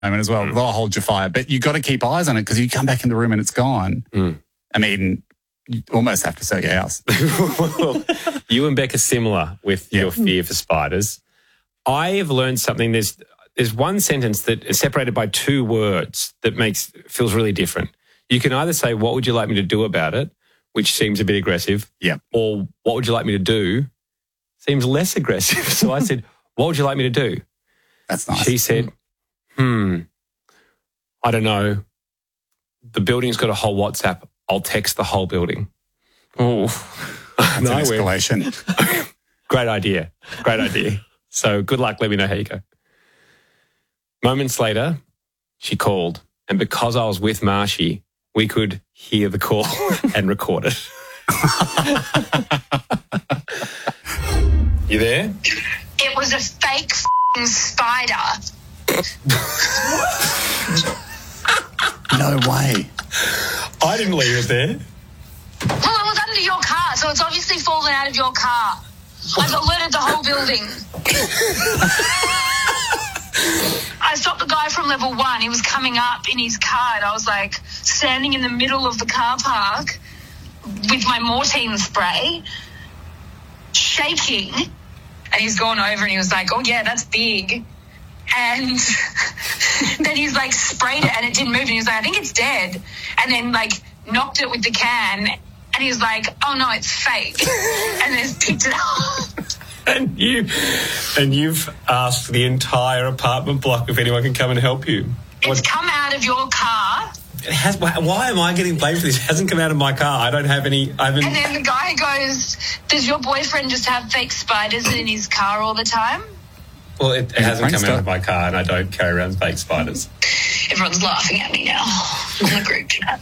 moment as well. They'll hold your fire, but you got to keep eyes on it because you come back in the room and it's gone. I mean, you almost have to sell your house. Well, you and Beck are similar with your fear for spiders. I have learned something. There's one sentence that is separated by two words that feels really different. You can either say, what would you like me to do about it, which seems a bit aggressive, or what would you like me to do, seems less aggressive. So I said, what would you like me to do? That's nice. She said, I don't know. The building's got a whole WhatsApp. I'll text the whole building. Oh, that's an escalation. Great idea. Great idea. So good luck. Let me know how you go. Moments later, she called. And because I was with Marshy, we could hear the call and record it. You there? It was a fake spider. No way. I didn't leave it there. Well, it was under your car, so it's obviously fallen out of your car. I've alerted the whole building. I stopped the guy from level 1. He was coming up in his car, and I was like standing in the middle of the car park with my Mortein spray, shaking. And he's gone over and he was like, oh, yeah, that's big. And then he's like sprayed it and it didn't move. And he was like, I think it's dead. And then like knocked it with the can. And he was like, oh, no, it's fake. And then picked it up. And you've asked the entire apartment block if anyone can come and help you. It's come out of your car. It has. Why am I getting blamed for this? It hasn't come out of my car. I don't have any. And then the guy goes, does your boyfriend just have fake spiders in his car all the time? Well, it hasn't come out of my car, and I don't carry around fake spiders. Everyone's laughing at me now on the group chat.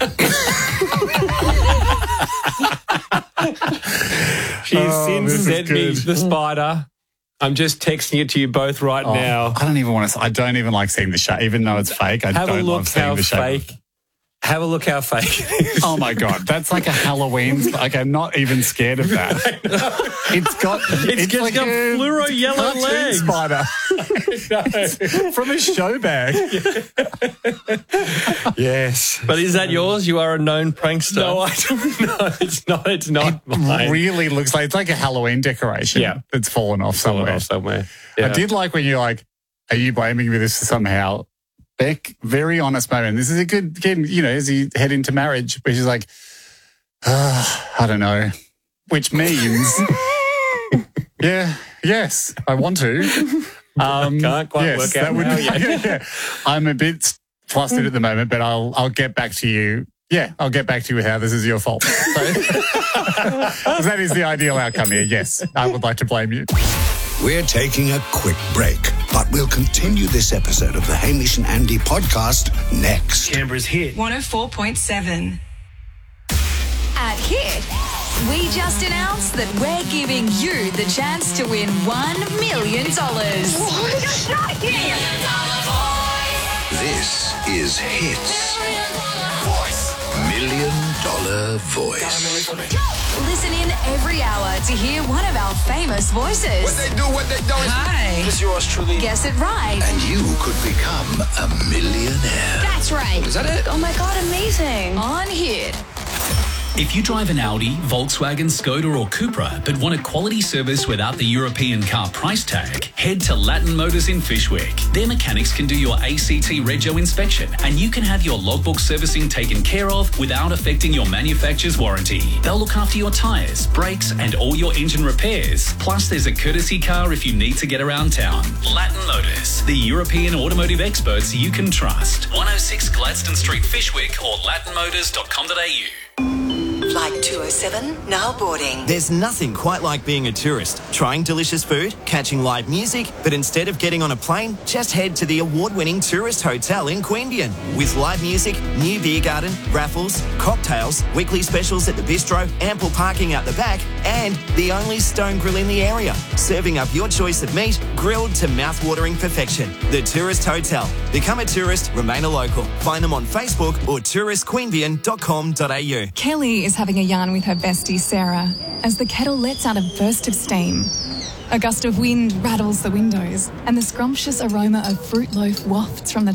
She's since sent me the spider. I'm just texting it to you both right now. I don't even want to. I don't even like seeing the shape, even though it's fake. I don't love seeing the shape. Have a look how fake it is. Oh my God, that's like a Halloween. Like I'm not even scared of that. It's got like a fluoro yellow legs. Spider from a show bag. Yes, but is that yours? You are a known prankster. No, I don't know. It's not. It's not. It really looks like it's like a Halloween decoration. Yeah, that's fallen off somewhere. Yeah. I did like when you're like, "Are you blaming me for this somehow?" Beck, very honest moment. This is a good, you know, as you head into marriage, where she's like, I don't know, which means, yes, I want to. Can't quite work out now yet. Yeah. I'm a bit flustered at the moment, but I'll get back to you. Yeah, I'll get back to you with how this is your fault. So, that is the ideal outcome here. Yes, I would like to blame you. We're taking a quick break, but we'll continue this episode of the Hamish and Andy podcast next. Canberra's Hit 104.7. At Hit, we just announced that we're giving you the chance to win $1 million. This is Hits $1 million Voice. Listen in every hour to hear one of our famous voices. What they do, what they don't. Hi. This is yours truly. Guess it right. And you could become a millionaire. That's right. Is that it? Oh my God, amazing. On Hit. If you drive an Audi, Volkswagen, Skoda or Cupra but want a quality service without the European car price tag, head to Latin Motors in Fyshwick. Their mechanics can do your ACT Rego inspection and you can have your logbook servicing taken care of without affecting your manufacturer's warranty. They'll look after your tyres, brakes and all your engine repairs. Plus there's a courtesy car if you need to get around town. Latin Motors, the European automotive experts you can trust. 106 Gladstone Street, Fyshwick or latinmotors.com.au. Flight 207, now boarding. There's nothing quite like being a tourist. Trying delicious food, catching live music, but instead of getting on a plane, just head to the award-winning tourist hotel in Queanbeyan. With live music, new beer garden, raffles, cocktails, weekly specials at the bistro, ample parking out the back, and the only stone grill in the area. Serving up your choice of meat, grilled to mouth-watering perfection. The Tourist Hotel. Become a tourist, remain a local. Find them on Facebook or touristqueanbeyan.com.au. Kelly is having a yarn with her bestie Sarah as the kettle lets out a burst of steam. A gust of wind rattles the windows and the scrumptious aroma of fruit loaf wafts from the